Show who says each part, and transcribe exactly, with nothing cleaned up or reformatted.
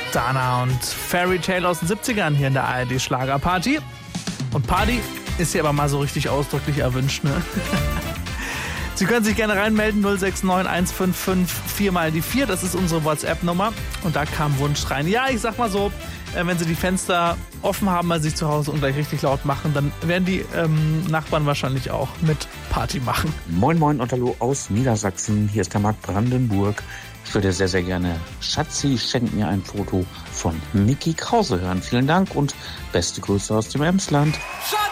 Speaker 1: Dana und Fairy Tale aus den siebzigern hier in der A R D Schlagerparty. Und Party ist hier aber mal so richtig ausdrücklich erwünscht, ne? Sie können sich gerne reinmelden, null sechs neun eins fünf fünf vier mal die vier, das ist unsere WhatsApp-Nummer. Und da kam Wunsch rein. Ja, ich sag mal so, wenn Sie die Fenster offen haben bei sich zu Hause und gleich richtig laut machen, dann werden die ähm, Nachbarn wahrscheinlich auch mit Party machen.
Speaker 2: Moin Moin und Hallo aus Niedersachsen, hier ist der Marc Brandenburg. Ich würde sehr, sehr gerne Schatzi schenkt mir ein Foto von Micky Krause hören. Vielen Dank und beste Grüße aus dem Emsland.
Speaker 3: Schatzi!